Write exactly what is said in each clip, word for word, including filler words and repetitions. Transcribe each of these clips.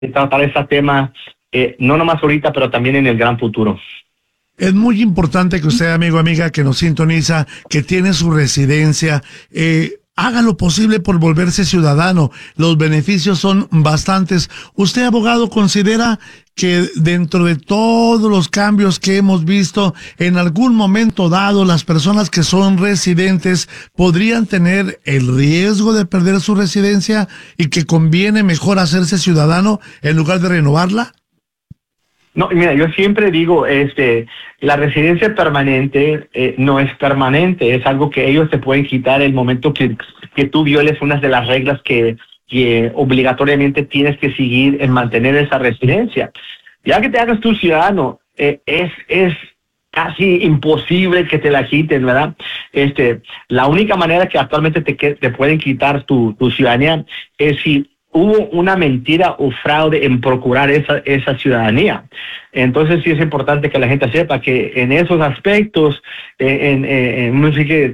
tratar este tema, eh, no nomás ahorita, pero también en el gran futuro. Es muy importante que usted, amigo, amiga, que nos sintoniza, que tiene su residencia, eh, haga lo posible por volverse ciudadano. Los beneficios son bastantes. ¿Usted, abogado, considera que dentro de todos los cambios que hemos visto, en algún momento dado, las personas que son residentes podrían tener el riesgo de perder su residencia y que conviene mejor hacerse ciudadano en lugar de renovarla? No, mira, yo siempre digo, este, la residencia permanente eh, no es permanente, es algo que ellos te pueden quitar el momento que, que tú violes unas de las reglas que, que obligatoriamente tienes que seguir en mantener esa residencia. Ya que te hagas tu ciudadano, eh, es, es casi imposible que te la quiten, ¿verdad? Este, la única manera que actualmente te, te pueden quitar tu, tu ciudadanía es si hubo una mentira o fraude en procurar esa, esa ciudadanía. Entonces sí es importante que la gente sepa que en esos aspectos, eh, en, eh, en, no sé que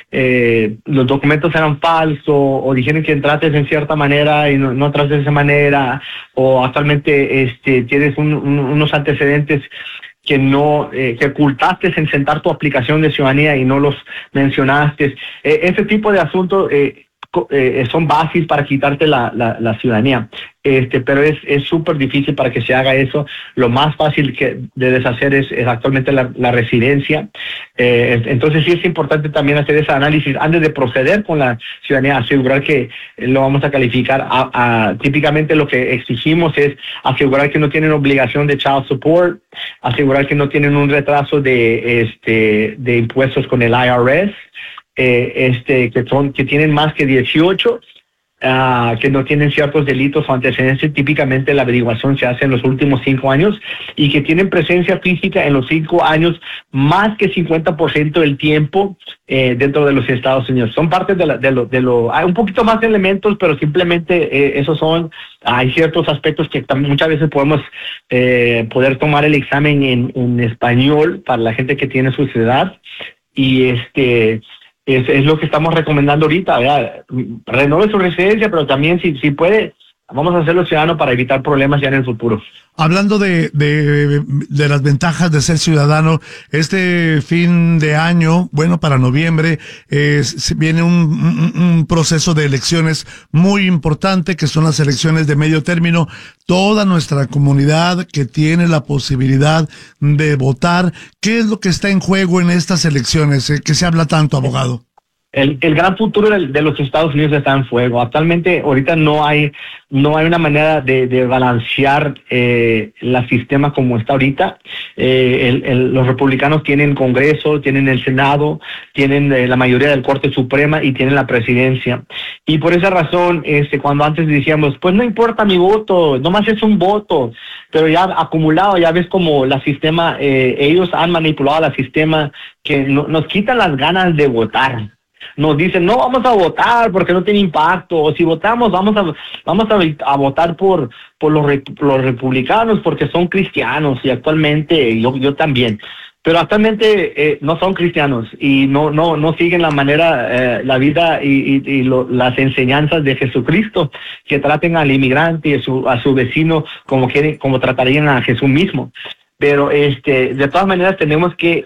eh, los documentos eran falsos o dijeron que entraste en cierta manera y no, no entraste de esa manera, o actualmente este, tienes un, un, unos antecedentes que no, eh, que ocultaste en sentar tu aplicación de ciudadanía y no los mencionaste. Eh, ese tipo de asuntos eh, Eh, son básicos para quitarte la, la, la ciudadanía, este, pero es es súper difícil para que se haga eso. Lo más fácil que de deshacer es, es actualmente la, la residencia. Eh, entonces sí es importante también hacer ese análisis antes de proceder con la ciudadanía, asegurar que lo vamos a calificar. A, a, típicamente lo que exigimos es asegurar que no tienen obligación de child support, asegurar que no tienen un retraso de, este, de impuestos con el I R S, Eh, este, que son, que tienen más que dieciocho, uh, que no tienen ciertos delitos o antecedentes. Típicamente la averiguación se hace en los últimos cinco años y que tienen presencia física en los cinco años más que cincuenta por ciento del tiempo eh, dentro de los Estados Unidos. Son parte de, la, de, lo, de lo, hay un poquito más de elementos, pero simplemente eh, esos son, hay ciertos aspectos que muchas veces podemos eh, poder tomar el examen en, en español para la gente que tiene su ciudad, y este Es, es lo que estamos recomendando ahorita, ¿verdad? Renove su residencia, pero también si, si puede, vamos a hacerlo ciudadano para evitar problemas ya en el futuro. Hablando de, de, de las ventajas de ser ciudadano, este fin de año, bueno, para noviembre, eh, viene un, un, un proceso de elecciones muy importante, que son las elecciones de medio término. Toda nuestra comunidad que tiene la posibilidad de votar, ¿qué es lo que está en juego en estas elecciones? Eh, ¿Qué se habla tanto, abogado? El, el gran futuro de, de los Estados Unidos está en fuego. Actualmente, ahorita no hay no hay una manera de, de balancear eh, el sistema como está ahorita. Eh, el, el, los republicanos tienen Congreso, tienen el Senado, tienen eh, la mayoría del Corte Suprema y tienen la presidencia. Y por esa razón, este, cuando antes decíamos, pues no importa mi voto, nomás es un voto, pero ya acumulado, ya ves como la sistema, eh, ellos han manipulado el sistema que no, nos quitan las ganas de votar. Nos dicen, no vamos a votar porque no tiene impacto, o si votamos vamos a vamos a, a votar por por los, los republicanos porque son cristianos, y actualmente yo yo también, pero actualmente eh, no son cristianos y no no no siguen la manera, eh, la vida y, y, y lo, las enseñanzas de Jesucristo, que traten al inmigrante y a su, a su vecino como quieren, como tratarían a Jesús mismo. Pero este de todas maneras tenemos que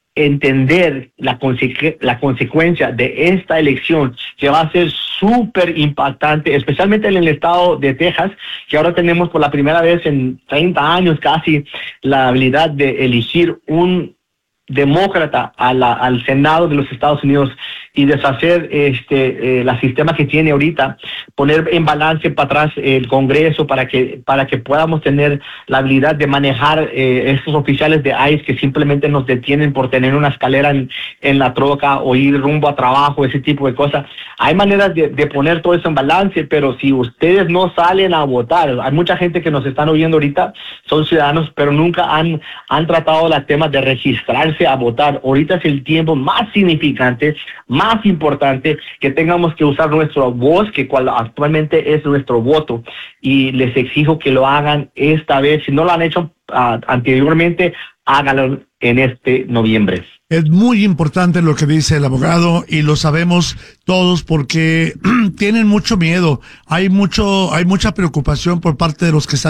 entender la, consecu la consecuencia de esta elección, que va a ser súper impactante, especialmente en el estado de Texas, que ahora tenemos por la primera vez en treinta años casi la habilidad de elegir un demócrata a la, al Senado de los Estados Unidos y deshacer este eh, la sistema que tiene ahorita, poner en balance para atrás el Congreso para que para que podamos tener la habilidad de manejar eh, estos oficiales de I C E que simplemente nos detienen por tener una escalera en, en la troca o ir rumbo a trabajo, ese tipo de cosas. Hay maneras de, de poner todo eso en balance, pero si ustedes no salen a votar, hay mucha gente que nos están oyendo ahorita, son ciudadanos, pero nunca han, han tratado el tema de registrarse a votar. Ahorita es el tiempo más significante, más importante, que tengamos que usar nuestra voz, que cual actualmente es nuestro voto, y les exijo que lo hagan esta vez. Si no lo han hecho uh, anteriormente, hágalo en este noviembre. Es muy importante lo que dice el abogado y lo sabemos todos porque tienen mucho miedo. Hay mucho, hay mucha preocupación por parte de los que están